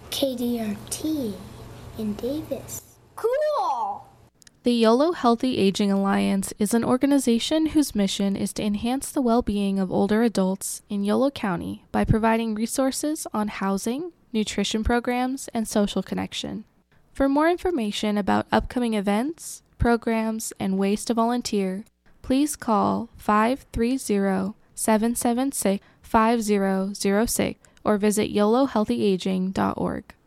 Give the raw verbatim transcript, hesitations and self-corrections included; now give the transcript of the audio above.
K D R T in Davis. Cool! The YOLO Healthy Aging Alliance is an organization whose mission is to enhance the well-being of older adults in Yolo County by providing resources on housing, nutrition programs, and social connection. For more information about upcoming events, programs, and ways to volunteer, please call five three zero, seven seven six, five zero zero six or visit yolo healthy aging dot org.